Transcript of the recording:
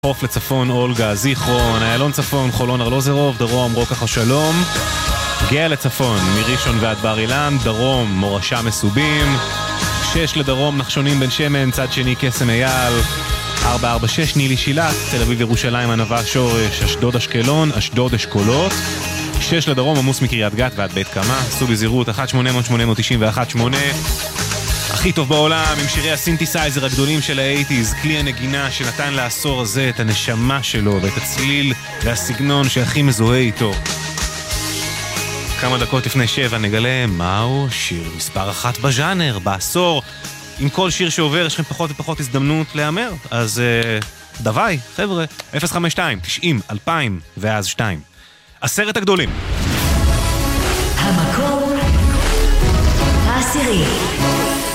חוף לצפון אולגה, זיכרון, איילון צפון, חולון ארלוזרוב, דרום רוקח השלום, גאה לצפון, מראשון ועד בר אילן, דרום מורשה מסובים, 6 לדרום נחשונים בן שמן, צד שני קסם אייל, 446 נילי שילת, תל אביב ירושלים ענבה שורש, אשדוד אשקלון, אשדוד אשכולות, 6 לדרום עמוס מקריית גת ועד בית קמה, סעו בזהירות 1-800-891-8, הכי טוב בעולם עם שירי הסינתסייזר הגדולים של ה-80s, כלי הנגינה שנתן לעשור הזה את הנשמה שלו ואת הצליל והסגנון שהכי מזוהה איתו. כמה דקות לפני 7 נגלה מהו שיר מספר 1 בז'אנר, בעשור. עם כל שיר שעובר יש לכם פחות ופחות הזדמנות להיאמר, אז דווי, חבר'ה, 052, 90, 2000 ואז 2. 10 הגדולים. המקום העשירי.